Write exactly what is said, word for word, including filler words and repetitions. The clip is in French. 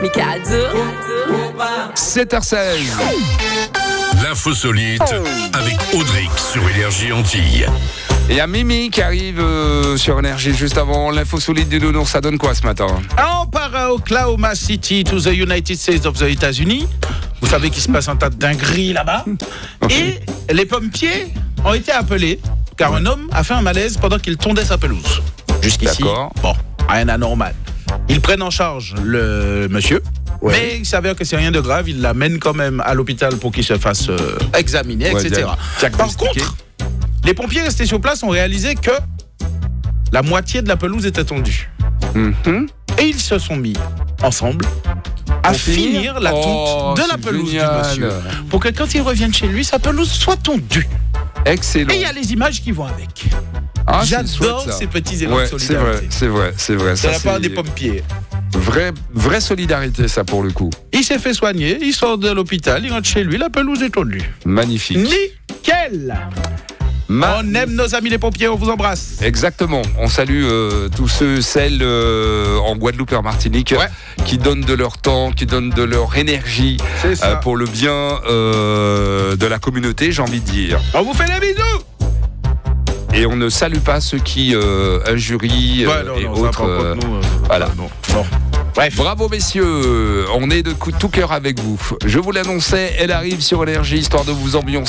sept heures seize. L'info solide avec Audric sur Énergie Antilles. Et il y a Mimi qui arrive euh, sur Énergie juste avant l'info solide du nounours. Ça donne quoi ce matin? On part à Oklahoma City, to the United States of the États-Unis. Vous savez qu'il se passe un tas de dingueries là-bas. Et les pompiers ont été appelés car un homme a fait un malaise pendant qu'il tondait sa pelouse. Jusqu'ici, D'accord. bon, rien d'anormal. Ils prennent en charge le monsieur, ouais. mais il s'avère que c'est rien de grave. Ils l'amènent quand même à l'hôpital pour qu'il se fasse euh, examiner, Ouais, et cetera. Par contre, les pompiers restés sur place ont réalisé que la moitié de la pelouse était tondue. Mm-hmm. Et ils se sont mis ensemble à Pour finir, finir la tonte oh, de la pelouse génial. du monsieur. Pour que quand il revienne chez lui, sa pelouse soit tondue. Excellent. Et il y a les images qui vont avec. Ah, J'adore chouette, ces petits élans ouais, de solidarité. C'est vrai, c'est vrai, c'est vrai. De Ça, la part c'est des pompiers. Vraie, vraie solidarité, ça, pour le coup. Il s'est fait soigner, il sort de l'hôpital, il rentre chez lui, la pelouse est tondue. Magnifique. Nickel. Ma- On aime nos amis les pompiers, on vous embrasse. Exactement. On salue euh, tous ceux, celles euh, en Guadeloupe et en Martinique Ouais. qui donnent de leur temps, qui donnent de leur énergie C'est ça. euh, pour le bien euh, de la communauté, j'ai envie de dire. On vous fait des bisous. Et on ne salue pas ceux qui euh, injurient euh, Ouais, non, et non, ça autres. prend pas euh, de nous, euh, voilà. non, non. Bref. Bravo messieurs, on est de coup- tout cœur avec vous. Je vous l'annonçais, elle arrive sur Énergie, histoire de vous ambiancer.